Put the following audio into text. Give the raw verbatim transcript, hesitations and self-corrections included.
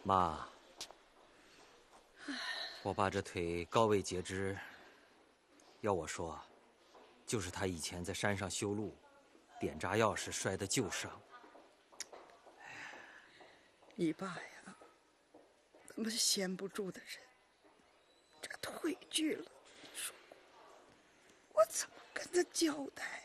妈，我爸这腿高位截肢，要我说，就是他以前在山上修路，点炸药时摔的旧伤。 你爸呀，怎么是闲不住的人？这个腿锯了，说我怎么跟他交代？